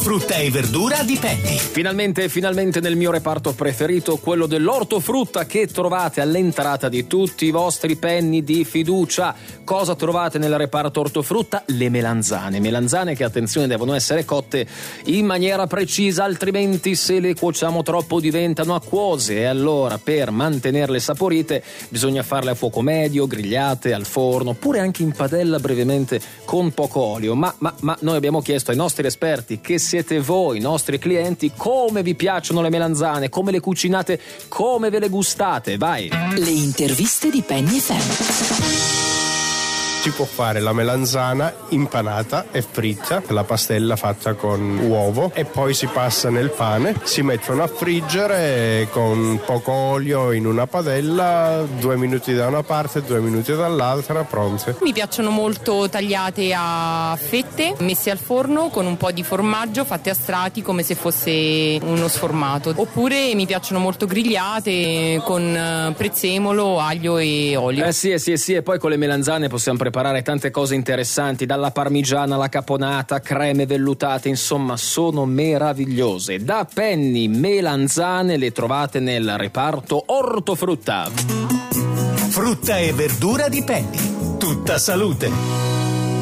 Frutta e verdura di Penny. Finalmente nel mio reparto preferito, quello dell'ortofrutta, che trovate all'entrata di tutti i vostri Penny di fiducia. Cosa trovate nel reparto ortofrutta? Le melanzane che, attenzione, devono essere cotte in maniera precisa, altrimenti se le cuociamo troppo diventano acquose, e allora per mantenerle saporite bisogna farle a fuoco medio, grigliate al forno, oppure anche in padella brevemente con poco olio. Ma noi abbiamo chiesto ai nostri esperti, che siete voi, i nostri clienti, come vi piacciono le melanzane, come le cucinate, come ve le gustate. Vai! Le interviste di Penny FM. Si può fare la melanzana impanata e fritta, la pastella fatta con uovo, e poi si passa nel pane, si mettono a friggere con poco olio in una padella, 2 minuti da una parte, 2 minuti dall'altra, pronte. Mi piacciono molto tagliate a fette, messe al forno con un po' di formaggio, fatte a strati come se fosse uno sformato. Oppure mi piacciono molto grigliate con prezzemolo, aglio e olio. Sì, e poi con le melanzane possiamo preparare tante cose interessanti, dalla parmigiana alla caponata, creme vellutate, insomma sono meravigliose. Da Penny melanzane le trovate nel reparto ortofrutta. Frutta e verdura di Penny. Tutta salute.